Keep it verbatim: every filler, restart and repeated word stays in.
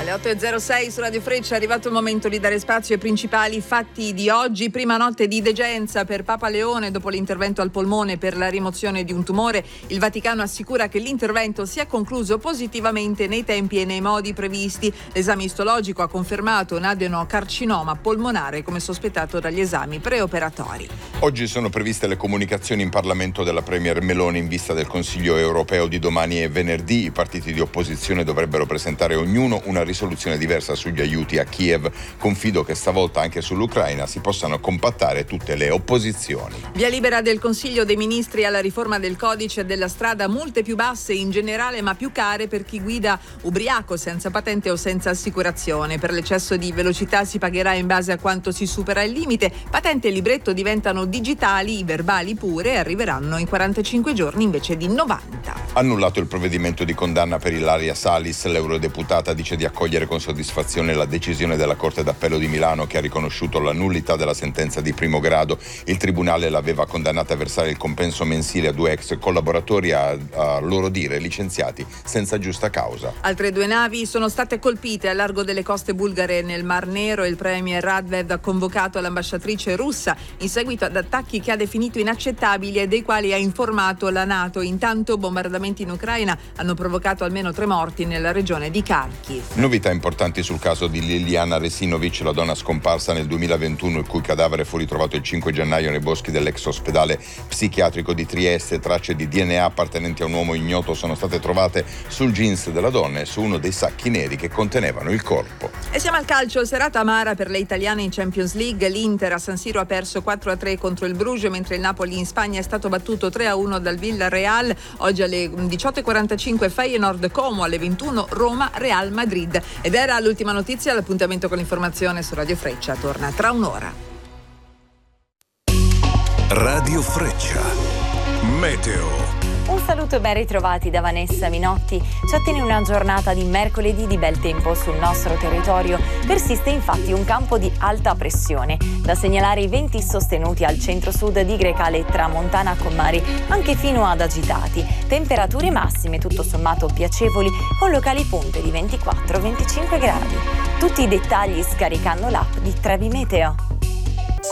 Le otto e zero sei su Radio Freccia, è arrivato il momento di dare spazio ai principali fatti di oggi. Prima notte di degenza per Papa Leone dopo l'intervento al polmone per la rimozione di un tumore. Il Vaticano assicura che l'intervento sia concluso positivamente nei tempi e nei modi previsti. L'esame istologico ha confermato un adenocarcinoma polmonare come sospettato dagli esami preoperatori. Oggi sono previste le comunicazioni in Parlamento della Premier Meloni in vista del Consiglio europeo di domani e venerdì. I partiti di opposizione dovrebbero presentare ognuno una risoluzione diversa sugli aiuti a Kiev. Confido che stavolta anche sull'Ucraina si possano compattare tutte le opposizioni. Via libera del Consiglio dei Ministri alla riforma del codice della strada, multe più basse in generale ma più care per chi guida ubriaco, senza patente o senza assicurazione. Per l'eccesso di velocità si pagherà in base a quanto si supera il limite. Patente e libretto diventano digitali, i verbali pure arriveranno in quarantacinque giorni invece di novanta. Annullato il provvedimento di condanna per Ilaria Salis, l'eurodeputata dice di accogliere con soddisfazione la decisione della Corte d'Appello di Milano che ha riconosciuto la nullità della sentenza di primo grado. Il tribunale l'aveva condannata a versare il compenso mensile a due ex collaboratori, a, a loro dire licenziati senza giusta causa. Altre due navi sono state colpite al largo delle coste bulgare nel Mar Nero. Il premier Radvev ha convocato l'ambasciatrice russa in seguito ad attacchi che ha definito inaccettabili e dei quali ha informato la NATO. Intanto bombardamenti in Ucraina hanno provocato almeno tre morti nella regione di Kharkiv. Novità importanti sul caso di Liliana Resinovic, la donna scomparsa nel duemilaventuno, il cui cadavere fu ritrovato il cinque gennaio nei boschi dell'ex ospedale psichiatrico di Trieste. Tracce di D N A appartenenti a un uomo ignoto sono state trovate sul jeans della donna e su uno dei sacchi neri che contenevano il corpo. E siamo al calcio, serata amara per le italiane in Champions League. L'Inter a San Siro ha perso quattro a tre contro il Bruges, mentre il Napoli in Spagna è stato battuto tre a uno dal Villarreal. Oggi alle diciotto e quarantacinque Feyenoord Como, alle ventuno Roma Real Madrid. Ed era l'ultima notizia, l'appuntamento con l'informazione su Radio Freccia torna tra un'ora. Radio Freccia, meteo. Un saluto e ben ritrovati da Vanessa Minotti. Ci attiene una giornata di mercoledì di bel tempo sul nostro territorio. Persiste infatti un campo di alta pressione. Da segnalare i venti sostenuti al centro-sud di Grecale e Tramontana con mari anche fino ad agitati. Temperature massime tutto sommato piacevoli con locali punte di ventiquattro venticinque gradi. Tutti i dettagli scaricando l'app di Trevi Meteo.